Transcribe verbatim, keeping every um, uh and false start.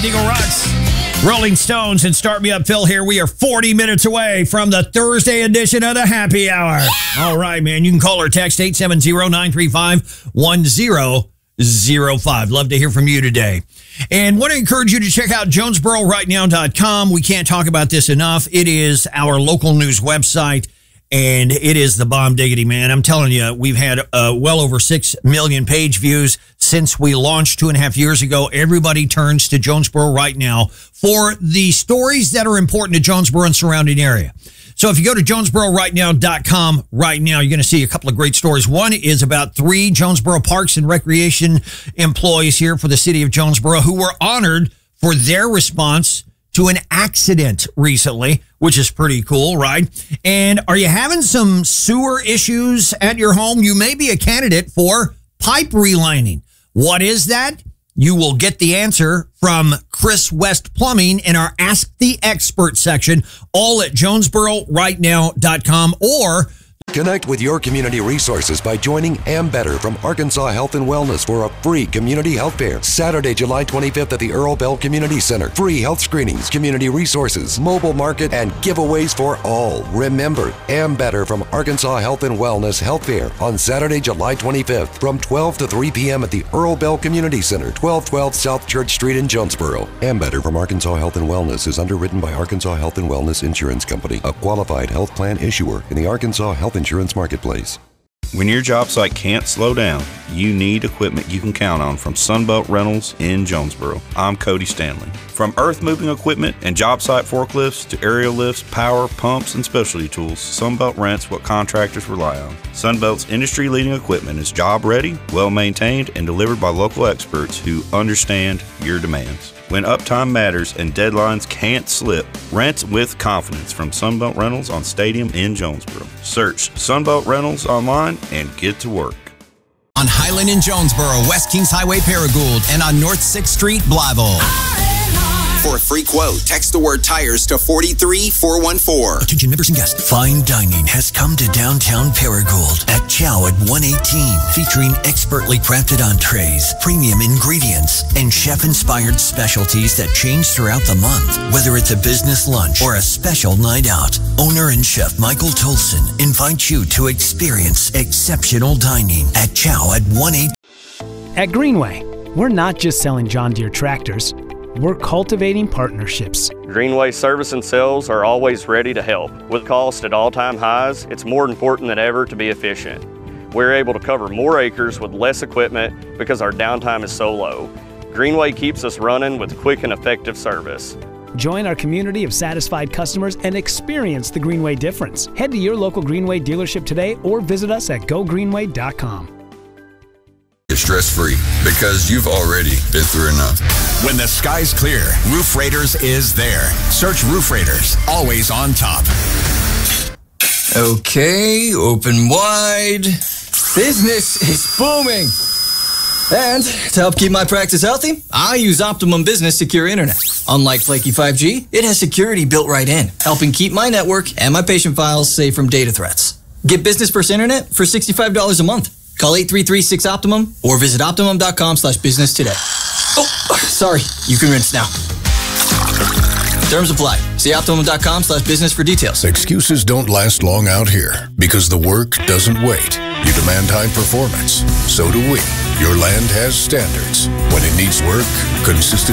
Eagle Rocks, Rolling Stones, and Start Me Up Phil here. We are forty minutes away from the Thursday edition of the Happy Hour. All right, man. You can call or text eight seven zero, nine three five, one zero zero five. Love to hear from you today. And want to encourage you to check out Jonesboro Right Now dot com. We can't talk about this enough. It is our local news website, and it is the bomb diggity, man. I'm telling you, we've had uh, well over six million page views since we launched two and a half years ago. Everybody turns to Jonesboro Right Now for the stories that are important to Jonesboro and surrounding area. So if you go to Jonesboro Right Now dot com right now, you're going to see a couple of great stories. One is about three Jonesboro Parks and Recreation employees here for the city of Jonesboro who were honored for their response to an accident recently, which is pretty cool, right? And are you having some sewer issues at your home? You may be a candidate for pipe relining. What is that? You will get the answer from Chris West Plumbing in our Ask the Expert section, all at Jonesboro Right Now dot com, or connect with your community resources by joining Ambetter from Arkansas Health and Wellness for a free community health fair. Saturday, July twenty-fifth at the Earl Bell Community Center. Free health screenings, community resources, mobile market, and giveaways for all. Remember, Ambetter from Arkansas Health and Wellness Health Fair on Saturday, July twenty-fifth from twelve to three p.m. at the Earl Bell Community Center, twelve twelve South Church Street in Jonesboro. Ambetter from Arkansas Health and Wellness is underwritten by Arkansas Health and Wellness Insurance Company, a qualified health plan issuer in the Arkansas Health Insurance Marketplace. When your job site can't slow down, you need equipment you can count on from Sunbelt Rentals in Jonesboro. I'm Cody Stanley. From earth moving equipment and job site forklifts to aerial lifts, power, pumps, and specialty tools, Sunbelt rents what contractors rely on. Sunbelt's industry-leading equipment is job-ready, well-maintained, and delivered by local experts who understand your demands. When uptime matters and deadlines can't slip, rent with confidence from Sunbelt Rentals on Stadium in Jonesboro. Search Sunbelt Rentals online and get to work. On Highland in Jonesboro, West Kings Highway Paragould, and on North sixth Street, Blytheville. For a free quote, text the word tires to four three four one four. Attention members and guests. Fine dining has come to downtown Paragould at Chow at one eighteen, featuring expertly crafted entrees, premium ingredients, and chef-inspired specialties that change throughout the month. Whether it's a business lunch or a special night out, owner and chef Michael Tolson invites you to experience exceptional dining at Chow at one eighteen. At Greenway, we're not just selling John Deere tractors. We're cultivating partnerships. Greenway service and sales are always ready to help. With cost at all-time highs, it's more important than ever to be efficient. We're able to cover more acres with less equipment because our downtime is so low. Greenway keeps us running with quick and effective service. Join our community of satisfied customers and experience the Greenway difference. Head to your local Greenway dealership today or visit us at go greenway dot com. Stress-free, because you've already been through enough. When the sky's clear, Roof Raiders is there. Search Roof Raiders, always on top. Okay, open wide. Business is booming. And to help keep my practice healthy, I use Optimum Business Secure Internet. Unlike flaky five G, it has security built right in, helping keep my network and my patient files safe from data threats. Get Business First Internet for sixty-five dollars a month. Call eight three three six Optimum or visit optimum dot com slash business today. Oh, sorry. You can rinse now. Terms apply. See optimum dot com slash business for details. Excuses don't last long out here because the work doesn't wait. You demand high performance. So do we. Your land has standards. When it needs work, consistent